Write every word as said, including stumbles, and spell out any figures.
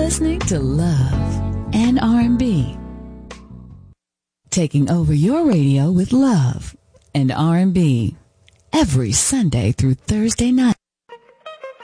listening to Love and R and B. Taking over your radio with Love and R and B every Sunday through Thursday night.